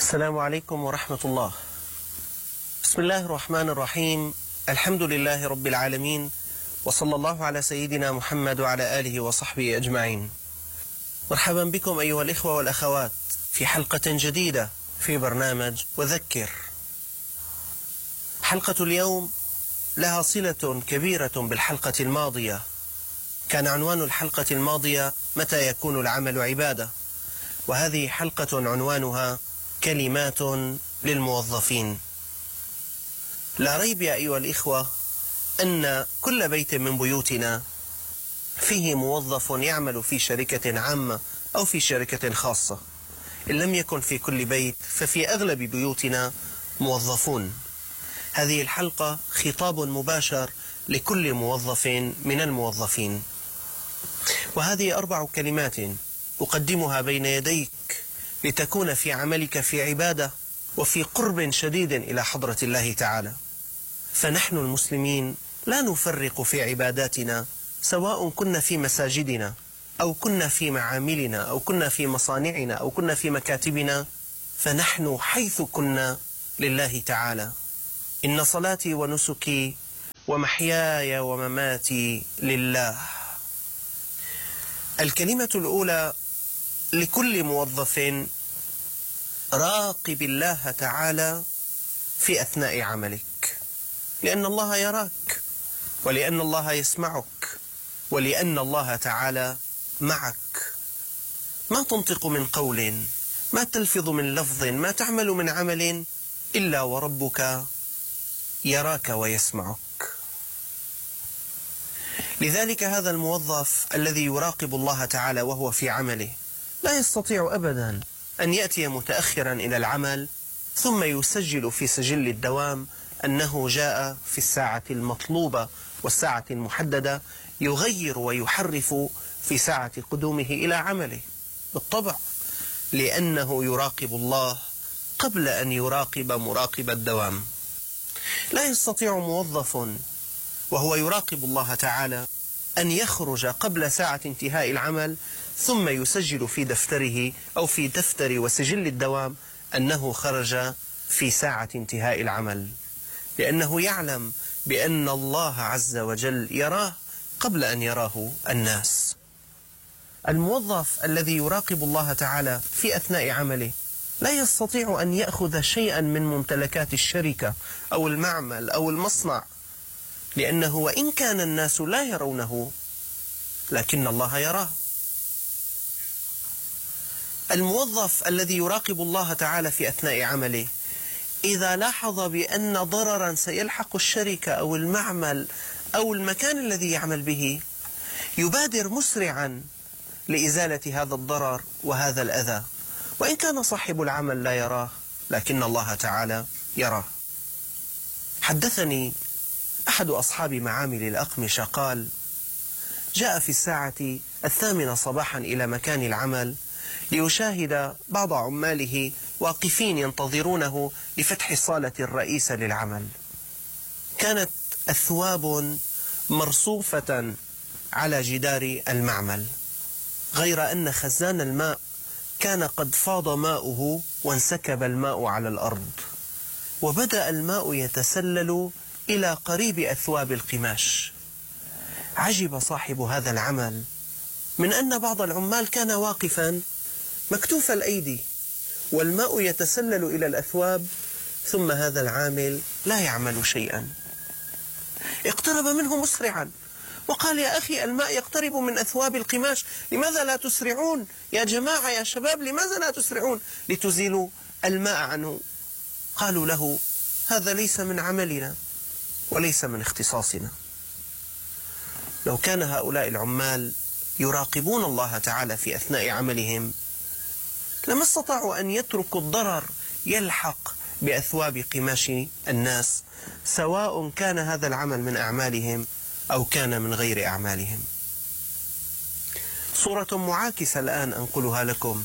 السلام عليكم ورحمة الله. بسم الله الرحمن الرحيم. الحمد لله رب العالمين، وصلى الله على سيدنا محمد وعلى آله وصحبه أجمعين. مرحبا بكم أيها الإخوة والأخوات في حلقة جديدة في برنامج وذكر. حلقة اليوم لها صلة كبيرة بالحلقة الماضية. كان عنوان الحلقة الماضية متى يكون العمل عبادة، وهذه حلقة عنوانها كلمات للموظفين. لا ريب يا أيها الإخوة أن كل بيت من بيوتنا فيه موظف يعمل في شركة عامة أو في شركة خاصة. إن لم يكن في كل بيت ففي أغلب بيوتنا موظفون. هذه الحلقة خطاب مباشر لكل موظف من الموظفين، وهذه 4 كلمات أقدمها بين يديك لتكون في عملك في عبادة وفي قرب شديد إلى حضرة الله تعالى. فنحن المسلمين لا نفرق في عباداتنا، سواء كنا في مساجدنا أو كنا في معاملنا أو كنا في مصانعنا أو كنا في مكاتبنا، فنحن حيث كنا لله تعالى. إن صلاتي ونسكي ومحياي ومماتي لله. الكلمة الأولى لكل موظف: راقب الله تعالى في أثناء عملك، لأن الله يراك، ولأن الله يسمعك، ولأن الله تعالى معك. ما تنطق من قول، ما تلفظ من لفظ، ما تعمل من عمل إلا وربك يراك ويسمعك. لذلك هذا الموظف الذي يراقب الله تعالى وهو في عمله لا يستطيع أبدا أن يأتي متأخرا إلى العمل ثم يسجل في سجل الدوام أنه جاء في الساعة المطلوبة والساعة المحددة، يغير ويحرف في ساعة قدومه إلى عمله. بالطبع، لأنه يراقب الله قبل أن يراقب مراقب الدوام. لا يستطيع موظف وهو يراقب الله تعالى أن يخرج قبل ساعة انتهاء العمل ثم يسجل في دفتره أو في دفتر وسجل الدوام أنه خرج في ساعة انتهاء العمل، لأنه يعلم بأن الله عز وجل يراه قبل أن يراه الناس. الموظف الذي يراقب الله تعالى في أثناء عمله لا يستطيع أن يأخذ شيئا من ممتلكات الشركة أو المعمل أو المصنع، لأنه وإن كان الناس لا يرونه لكن الله يراه. الموظف الذي يراقب الله تعالى في أثناء عمله إذا لاحظ بأن ضررا سيلحق الشركة أو المعمل أو المكان الذي يعمل به، يبادر مسرعا لإزالة هذا الضرر وهذا الأذى، وإن كان صاحب العمل لا يراه لكن الله تعالى يراه. حدثني أحد أصحاب معامل الأقمشة قال: جاء في الساعة 8 صباحا إلى مكان العمل ليشاهد بعض عماله واقفين ينتظرونه لفتح الصالة الرئيسة للعمل. كانت أثواب مرصوفة على جدار المعمل، غير أن خزان الماء كان قد فاض ماؤه وانسكب الماء على الأرض، وبدأ الماء يتسلل إلى قريب أثواب القماش. عجب صاحب هذا العمل من أن بعض العمال كان واقفا مكتوف الأيدي والماء يتسلل إلى الأثواب، ثم هذا العامل لا يعمل شيئا. اقترب منه مسرعا وقال: يا أخي، الماء يقترب من أثواب القماش، لماذا لا تسرعون؟ يا جماعة، يا شباب، لماذا لا تسرعون لتزيلوا الماء عنه؟ قالوا له: هذا ليس من عملنا وليس من اختصاصنا. لو كان هؤلاء العمال يراقبون الله تعالى في أثناء عملهم لما استطاعوا أن يتركوا الضرر يلحق بأثواب قماش الناس، سواء كان هذا العمل من أعمالهم أو كان من غير أعمالهم. صورة معاكسة الآن أنقلها لكم.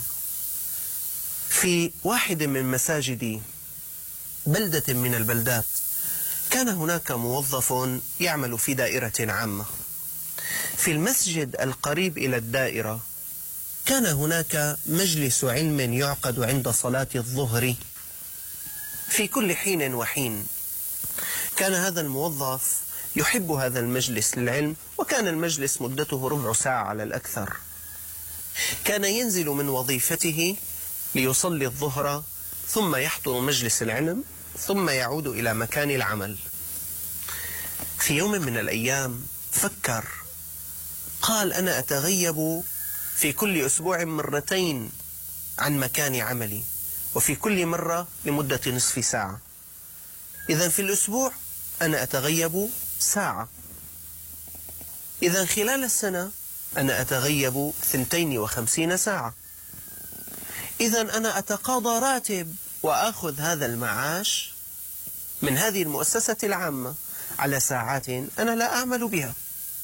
في واحد من مساجد بلدة من البلدات كان هناك موظف يعمل في دائرة عامة. في المسجد القريب إلى الدائرة كان هناك مجلس علم يعقد عند صلاة الظهر في كل حين وحين. كان هذا الموظف يحب هذا المجلس للعلم، وكان المجلس مدته ربع ساعة على الأكثر. كان ينزل من وظيفته ليصلي الظهر، ثم يحضر مجلس العلم، ثم يعود إلى مكان العمل. في يوم من الأيام فكر، قال: أنا أتغيب في كل أسبوع مرتين عن مكان عملي، وفي كل مرة لمدة نصف ساعة. إذن في الأسبوع أنا أتغيب ساعة. إذن خلال السنة أنا أتغيب 52 ساعة. إذن أنا أتقاضى راتب وأخذ هذا المعاش من هذه المؤسسة العامة على ساعات أنا لا أعمل بها.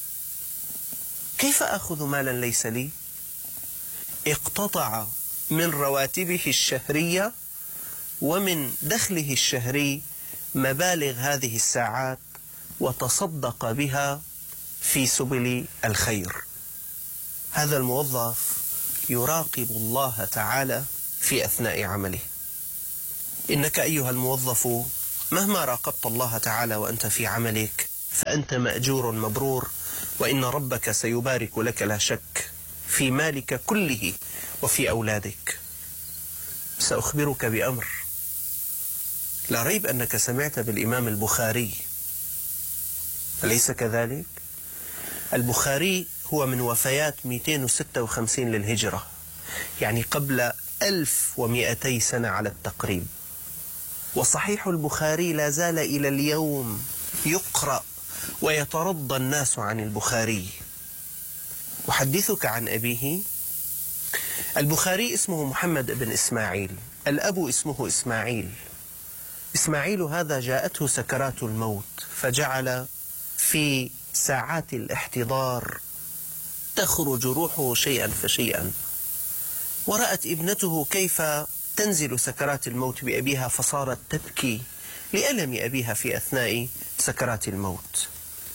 كيف أخذ مالا ليس لي؟ اقتطع من رواتبه الشهرية ومن دخله الشهري مبالغ هذه الساعات وتصدق بها في سبل الخير. هذا الموظف يراقب الله تعالى في أثناء عمله. إنك أيها الموظف مهما راقبت الله تعالى وأنت في عملك فأنت مأجور مبرور، وإن ربك سيبارك لك لا شك في مالك كله وفي أولادك. سأخبرك بأمر، لا ريب أنك سمعت بالإمام البخاري، أليس كذلك؟ البخاري هو من وفيات 256 للهجرة، يعني قبل 1200 سنة على التقريب. وصحيح البخاري لا زال إلى اليوم يقرأ ويترضى الناس عن البخاري. أحدثك عن أبيه. البخاري اسمه محمد بن إسماعيل، الأب اسمه إسماعيل. إسماعيل هذا جاءته سكرات الموت، فجعل في ساعات الاحتضار تخرج روحه شيئا فشيئا، ورأت ابنته كيف تنزل سكرات الموت بأبيها فصارت تبكي لألم أبيها في أثناء سكرات الموت.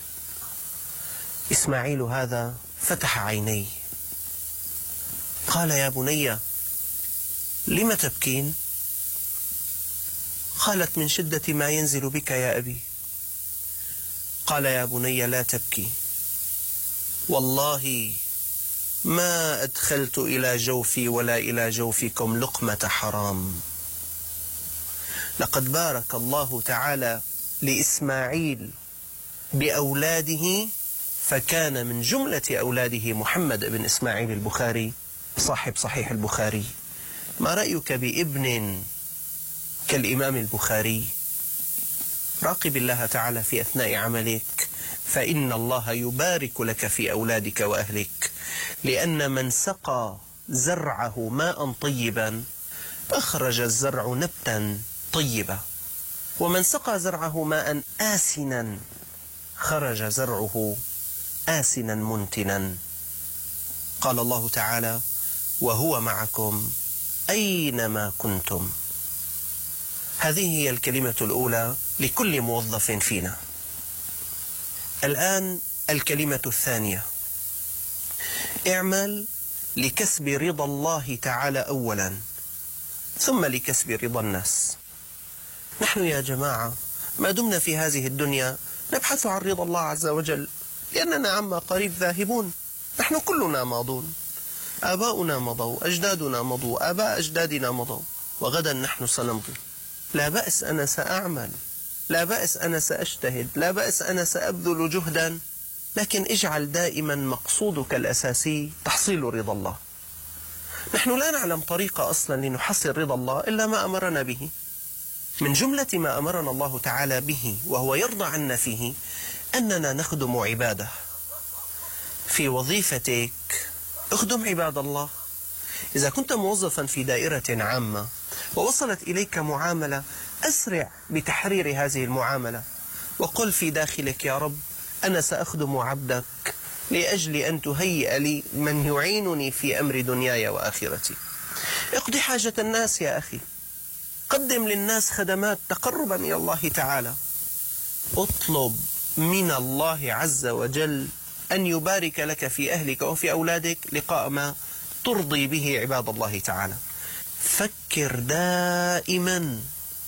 إسماعيل هذا فتح عينيه، قال: يا بني لم تبكين؟ قالت: من شدة ما ينزل بك يا أبي. قال: يا بني لا تبكي، والله ما أدخلت إلى جوفي ولا إلى جوفكم لقمة حرام. لقد بارك الله تعالى لإسماعيل بأولاده، فكان من جملة أولاده محمد بن إسماعيل البخاري صاحب صحيح البخاري. ما رأيك بابن كالإمام البخاري؟ راقب الله تعالى في أثناء عملك، فإن الله يبارك لك في أولادك وأهلك، لأن من سقى زرعه ماء طيبا أخرج الزرع نبتا طيبا، ومن سقى زرعه ماء آسنا خرج زرعه آسنا منتنا. قال الله تعالى: وهو معكم أينما كنتم. هذه هي الكلمة الأولى لكل موظف فينا. الآن الكلمة الثانية: اعمل لكسب رضا الله تعالى أولا، ثم لكسب رضا الناس. نحن يا جماعة ما دمنا في هذه الدنيا نبحث عن رضا الله عز وجل، لأننا عما قريب ذاهبون. نحن كلنا ماضون، آباؤنا مضوا، أجدادنا مضوا، آباء أجدادنا مضوا، وغدا نحن سنمضي. لا بأس أنا سأعمل، لا بأس أنا سأجتهد، لا بأس أنا سأبذل جهدا، لكن اجعل دائما مقصودك الأساسي تحصيل رضا الله. نحن لا نعلم طريقة أصلا لنحصل رضا الله إلا ما أمرنا به. من جملة ما أمرنا الله تعالى به وهو يرضى عنا فيه أننا نخدم عباده. في وظيفتك اخدم عباد الله. إذا كنت موظفا في دائرة عامة ووصلت إليك معاملة، أسرع بتحرير هذه المعاملة، وقل في داخلك: يا رب أنا سأخدم عبدك لأجل أن تهيئ لي من يعينني في أمر دنياي وآخرتي. اقضي حاجة الناس يا أخي، قدم للناس خدمات تقربا إلى الله تعالى. اطلب من الله عز وجل أن يبارك لك في أهلك وفي أولادك لقاء ما ترضي به عباد الله تعالى. فكر دائما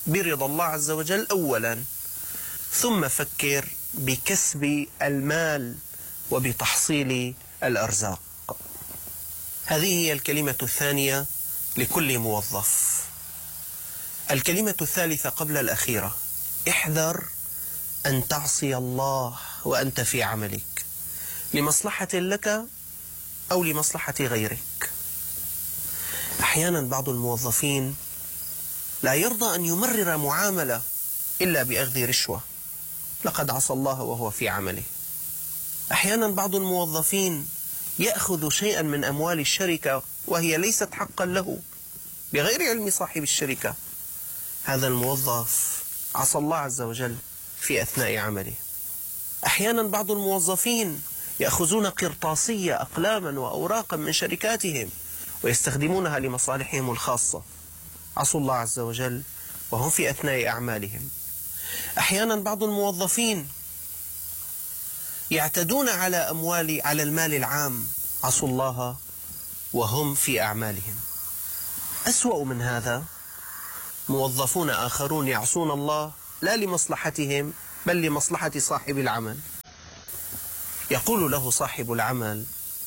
برضا الله عز وجل أولا، ثم فكر بكسب المال وبتحصيل الأرزاق. هذه هي الكلمة الثانية لكل موظف. الكلمة الثالثة قبل الأخيرة: احذر أن تعصي الله وأنت في عملك، لمصلحة لك أو لمصلحة غيرك. أحيانا بعض الموظفين لا يرضى أن يمرر معاملة إلا بأخذ رشوة، لقد عصى الله وهو في عمله. أحيانا بعض الموظفين يأخذ شيئا من أموال الشركة وهي ليست حقا له بغير علم صاحب الشركة. هذا الموظف عصى الله عز وجل في أثناء عمله. أحيانا بعض الموظفين يأخذون قرطاسية، أقلاما وأوراقا من شركاتهم ويستخدمونها لمصالحهم الخاصة، عصوا الله عز وجل وهم في أثناء أعمالهم. أحيانا بعض الموظفين يعتدون على المال العام، عصوا الله وهم في أعمالهم. أسوأ من هذا موظفون آخرون يعصون الله لا لمصلحتهم بل لمصلحة صاحب العمل. يقول له صاحب العمل: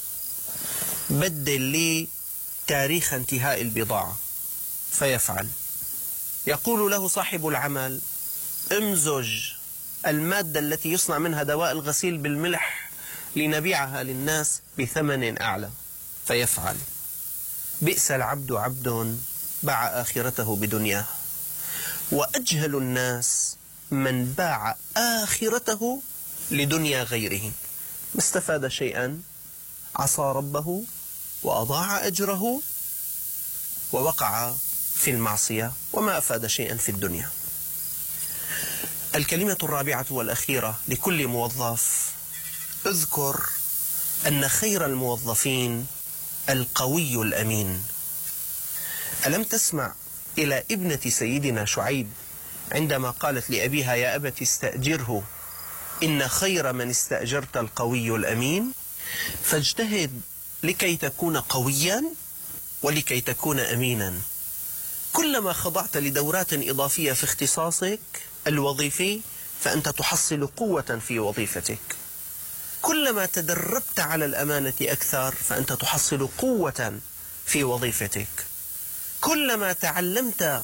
بدل لي تاريخ انتهاء البضاعة، فيفعل. يقول له صاحب العمل: امزج المادة التي يصنع منها دواء الغسيل بالملح لنبيعها للناس بثمن أعلى، فيفعل. بئس العبد عبد باع آخرته بدنياه، وأجهل الناس من باع آخرته لدنيا غيره. ما استفاد شيئا، عصى ربه وأضاع أجره ووقع في المعصية وما أفاد شيئا في الدنيا. الكلمة الرابعة والأخيرة لكل موظف: اذكر أن خير الموظفين القوي الأمين. ألم تسمع إلى ابنة سيدنا شعيب عندما قالت لأبيها: يا أبت استأجره إن خير من استأجرت القوي الأمين؟ فاجتهد لكي تكون قويا ولكي تكون أمينا. كلما خضعت لدورات إضافية في اختصاصك الوظيفي فأنت تحصل قوة في وظيفتك. كلما تدربت على الأمانة أكثر فأنت تحصل قوة في وظيفتك. كلما تعلمت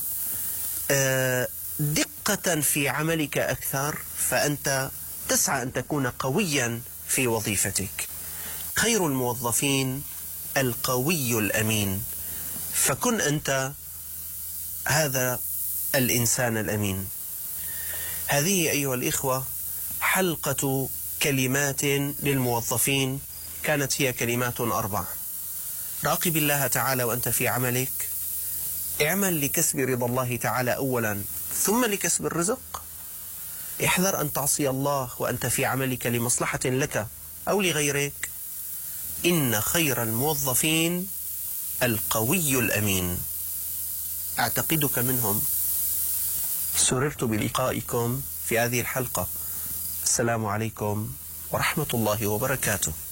دقة في عملك أكثر فأنت تسعى أن تكون قويا في وظيفتك. خير الموظفين القوي الأمين، فكن أنت هذا الإنسان الأمين. هذه أيها الإخوة حلقة كلمات للموظفين، كانت هي كلمات 4. راقب الله تعالى وأنت في عملك، اعمل لكسب رضا الله تعالى أولا ثم لكسب الرزق. احذر أن تعصي الله وأنت في عملك لمصلحة لك أو لغيرك. إن خير الموظفين القوي الأمين. أعتقدك منهم. سررت بلقائكم في هذه الحلقة. السلام عليكم ورحمة الله وبركاته.